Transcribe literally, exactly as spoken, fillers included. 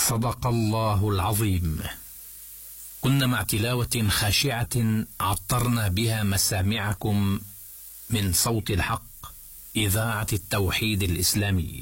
صدق الله العظيم. كنا مع تلاوة خاشعة عطرنا بها مسامعكم من صوت الحق، إذاعة التوحيد الإسلامي.